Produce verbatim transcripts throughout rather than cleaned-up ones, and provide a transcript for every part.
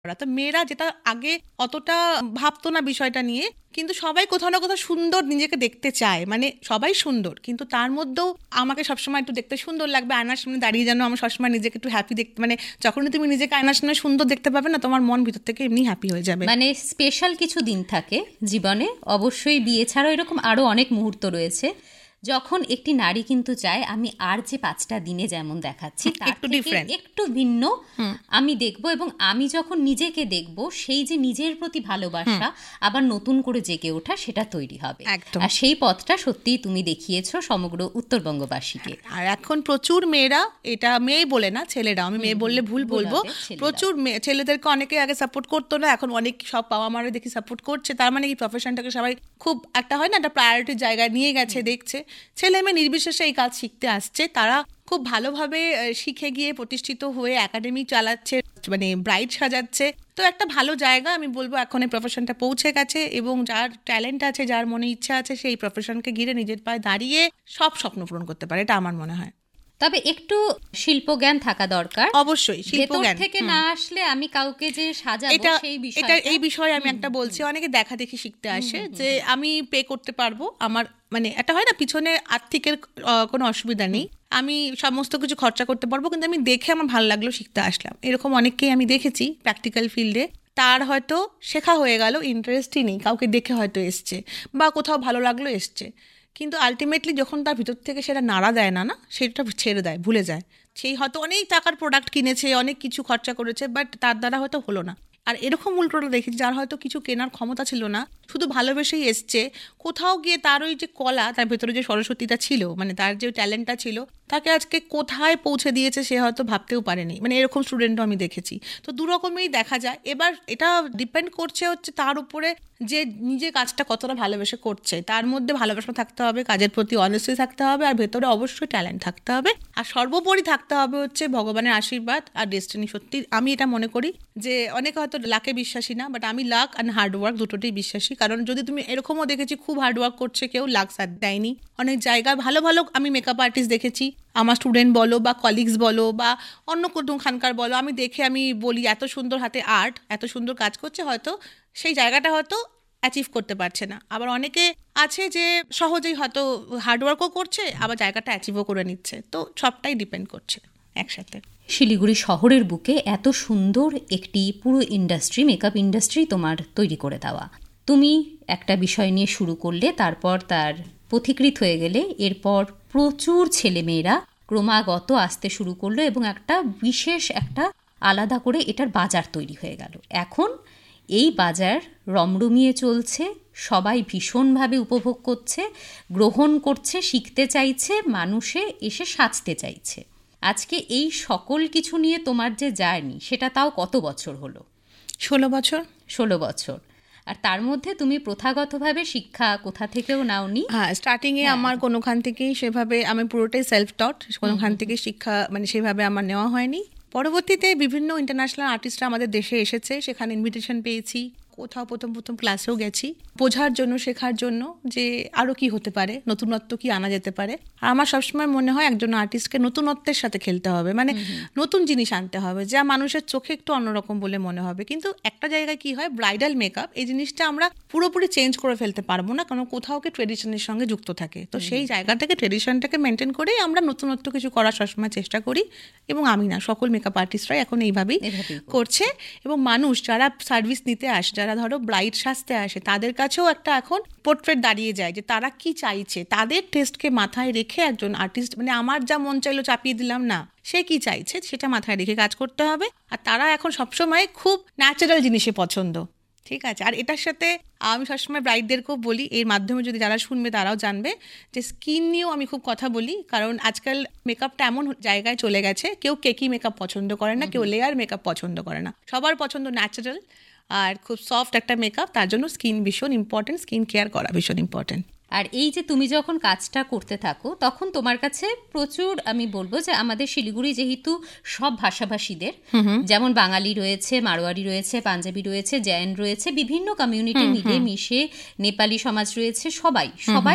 তো মেয়েরা যেটা আগে অতটা ভাবতো না বিষয়টা নিয়ে, কিন্তু সবাই কোথাও না কোথাও সুন্দর নিজেকে দেখতে চায়, মানে সবাই সুন্দর, কিন্তু তার মধ্যেও আমাকে সবসময় একটু দেখতে সুন্দর লাগবে, আয়নার সামনে দাঁড়িয়ে যেন আমার সবসময় নিজেকে একটু হ্যাপি দেখতে, মানে যখনই তুমি নিজেকে আয়নার সামনে সুন্দর দেখতে পাবে না, তোমার মন ভিতর থেকে এমনি হ্যাপি হয়ে যাবে। মানে স্পেশাল কিছু দিন থাকে জীবনে, অবশ্যই বিয়ে ছাড়াও এরকম আরো অনেক মুহূর্ত রয়েছে যখন একটি নারী কিন্তু চায় আমি আর যে পাঁচটা দিনে যেমন দেখাচ্ছি তার থেকে একটু ভিন্ন আমি দেখব, এবং আমি যখন নিজেকে দেখব সেই যে নিজের প্রতি ভালোবাসা আবার নতুন করে জেগে ওঠা সেটা তৈরি হবে। আর সেই পথটা সত্যিই তুমি দেখিয়েছো সমগ্র উত্তরবঙ্গবাসীকে। আর এখন প্রচুর মেয়েরা, এটা মেয়ে বলে না ছেলেরা, আমি মেয়ে বললে ভুল বলবো, প্রচুর ছেলেদেরকে অনেকে আগে সাপোর্ট করতো না, এখন অনেক সব বাবা মারা দেখি সাপোর্ট করছে। তার মানে এই প্রফেশনটাকে সবাই খুব একটা হয় না একটা প্রায়োরিটির জায়গায় নিয়ে গেছে, দেখছে ছেলে মেয়ে নির্বিশেষে এই কাজ শিখতে আসছে, তারা খুব ভালোভাবে শিখে গিয়ে প্রতিষ্ঠিত হয়ে একাডেমি চালাচ্ছে, মানে ব্রাইড সাজাচ্ছে। তো একটা ভালো জায়গা আমি বলবো এখন এই প্রফেশনটা পৌঁছে গেছে, এবং যার ট্যালেন্ট আছে, যার মনে ইচ্ছা আছে, সেই প্রফেশনকে ঘিরে নিজের পায়ে দাঁড়িয়ে সব স্বপ্ন পূরণ করতে পারে, এটা আমার মনে হয়। তবে একটু শিল্পজ্ঞান থাকা দরকার, অবশ্যই শিল্পজ্ঞান থেকে না আসলে আমি কাউকে যে সাজাবো সেই বিষয়, এটা এই বিষয়ে আমি একটা বলছি, অনেকে দেখা দেখি শিখতে আসে যে আমি পে করতে পারবো, আমার মানে এটা হয় না পিছনে আর্থিকের কোনো অসুবিধা নেই, আমি সমস্ত কিছু খরচা করতে পারবো, কিন্তু আমি দেখে আমার ভালো লাগলো শিখতে আসলাম, এরকম অনেককেই আমি দেখেছি প্র্যাকটিক্যাল ফিল্ডে। তার হয়তো শেখা হয়ে গেল, ইন্টারেস্টই নেই, কাউকে দেখে হয়তো এসছে বা কোথাও ভালো লাগলো এসছে, কিন্তু আলটিমেটলি যখন তার ভিতর থেকে সেটা নাড়া দেয় না না সেটা ছেড়ে দেয়, ভুলে যায়। সেই হয়তো অনেক টাকার প্রোডাক্ট কিনেছে, অনেক কিছু খরচা করেছে, বাট তার দ্বারা হয়তো হলো না। আর এরকম উল্টোটা দেখেছি যার হয়তো কিছু কেনার ক্ষমতা ছিল না, শুধু ভালোবেসেই এসছে, কোথাও গিয়ে তার ওই যে কলা, তার ভেতরে যে সরস্বতীটা ছিল, মানে তার যে ট্যালেন্টটা ছিল, তাকে আজকে কোথায় পৌঁছে দিয়েছে সে হয়তো ভাবতেও পারেনি, মানে এরকম স্টুডেন্টও আমি দেখেছি। তো দুরকমেই দেখা যায়। এবার এটা ডিপেন্ড করছে হচ্ছে তার উপরে যে নিজে কাজটা কতটা ভালোবেসে করছে, তার মধ্যে ভালোবাসা থাকতে হবে, কাজের প্রতি অনেস্টি থাকতে হবে, আর ভেতরে অবশ্যই ট্যালেন্ট থাকতে হবে, আর সর্বোপরি থাকতে হবে হচ্ছে ভগবানের আশীর্বাদ আর ডেস্টিনি। সত্যি আমি এটা মনে করি যে অনেকে হয়তো লাকে বিশ্বাসী না, বাট আমি লাক অ্যান্ড হার্ডওয়ার্ক দুটোতেই বিশ্বাসী। কারণ যদি তুমি এরকমও দেখেছি খুব হার্ডওয়ার্ক করছে কেউ, লাক সাথ দেয়নি। অনেক জায়গায় ভালো ভালো আমি মেকআপ আর্টিস্ট দেখেছি, আমার স্টুডেন্ট বলো বা কলিগস বলো বা অন্য কোনো খানকার বলো, আমি দেখে আমি বলি এত সুন্দর হাতে আর্ট, এত সুন্দর কাজ করছে, হয়তো সেই জায়গাটা হয়তো অ্যাচিভ করতে পারছে না। আবার অনেকে আছে যে সহজেই হয়তো হার্ডওয়ার্কও করছে, আবার জায়গাটা অ্যাচিভও করে নিচ্ছে। তো সবটাই ডিপেন্ড করছে একসাথে। শিলিগুড়ি শহরের বুকে এত সুন্দর একটি পুরো ইন্ডাস্ট্রি, মেকআপ ইন্ডাস্ট্রি তোমার তৈরি করে দেওয়া। তুমি একটা বিষয় নিয়ে শুরু করলে, তারপর তার পথিকৃৎ হয়ে গেলে, এরপর প্রচুর ছেলেমেয়েরা ক্রমাগত আসতে শুরু করলো, এবং একটা বিশেষ একটা আলাদা করে এটার বাজার তৈরি হয়ে গেল। এখন এই বাজার রমরমিয়ে চলছে, সবাই ভীষণভাবে উপভোগ করছে, গ্রহণ করছে, শিখতে চাইছে, মানুষে এসে সাজতে চাইছে। আজকে এই সকল কিছু নিয়ে তোমার যে জার্নি, সেটা তাও কত বছর হলো? ষোলো বছর। ষোলো বছর। আর তার মধ্যে তুমি প্রথাগতভাবে শিক্ষা কোথা থেকেও নাওনি? হ্যাঁ, স্টার্টিংয়ে আমার কোনোখান থেকেই সেভাবে, আমি পুরোটাই সেলফ টট, কোনোখান থেকে শিক্ষা মানে সেভাবে আমার নেওয়া হয়নি। পরবর্তীতে বিভিন্ন ইন্টারন্যাশনাল আর্টিস্টরা আমাদের দেশে এসেছে, সেখানে ইনভিটেশন পেয়েছি, কোথাও প্রথম প্রথম ক্লাসেও গেছি বোঝার জন্য, শেখার জন্য যে আরও কি হতে পারে, নতুনত্ব কি আনা যেতে পারে। আর আমার সবসময় মনে হয় একজন আর্টিস্টকে নতুনত্বের সাথে খেলতে হবে, মানে নতুন জিনিস আনতে হবে যা মানুষের চোখে একটু অন্যরকম বলে মনে হবে। কিন্তু একটা জায়গায় কি হয়, ব্রাইডাল মেকআপ এই জিনিসটা আমরা পুরোপুরি চেঞ্জ করে ফেলতে পারবো না, কারণ কোথাও কি ট্রেডিশনের সঙ্গে যুক্ত থাকে। তো সেই জায়গাটাকে, ট্রেডিশনটাকে মেনটেন করেই আমরা নতুনত্ব কিছু করার সবসময় চেষ্টা করি, এবং আমি না, সকল মেকআপ আর্টিস্টরাই এখন এইভাবেই করছে। এবং মানুষ যারা সার্ভিস নিতে আসে, যারা ধরো ব্রাইড সাজতে আসে, তাদের কাছেও একটা এখন পোর্ট্রেট দাঁড়িয়ে যায় যে তারা কি চাইছে, তাদের টেস্টকে মাথায় রেখে একজন আর্টিস্ট, মানে আমার যা মন চাইলো চাপিয়ে দিলাম না, সে কি চাইছে সেটা মাথায় রেখে কাজ করতে হবে। আর তারা এখন সবসময় খুব ন্যাচারাল জিনিসে পছন্দ, ঠিক আছে। আর এটার সাথে আমি সবসময় ব্রাইডদেরকেও বলি, এর মাধ্যমে যদি যারা শুনবে তারাও জানবে যে স্কিন নিয়েও আমি খুব কথা বলি, কারণ আজকাল মেকআপটা এমন জায়গায় চলে গেছে, কেউ কেকি মেকআপ পছন্দ করে না, কেউ লেয়ার মেকআপ পছন্দ করে না, সবার পছন্দ ন্যাচারাল আর খুব সফট একটা মেকআপ। তার জন্য স্কিন ভীষণ ইম্পর্টেন্ট, স্কিন কেয়ার করা ভীষণ ইম্পর্টেন্ট। আর এই যে তুমি যখন কাজটা করতে থাকো, তখন তোমার কাছে প্রচুর, আমি বলবো যে আমাদের শিলিগুড়ি যেহেতু সব ভাষাভাষীদের, যেমন বাঙালি রয়েছে, মারোয়ারি রয়েছে, পাঞ্জাবি রয়েছে, জৈন রয়েছে, বিভিন্ন কমিউনিটি মিলে মিশে, নেপালি সমাজ রয়েছে, সবাই সবাই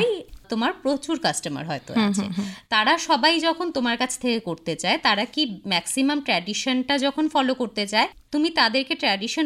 তোমার প্রচুর কাস্টমার হয়তো আছে, তারা সবাই যখন তোমার কাছ থেকে করতে চায়, তারা কি ম্যাক্সিমাম ট্র্যাডিশনটা যখন ফলো করতে চায়, তুমি তাদেরকে ট্র্যাডিশন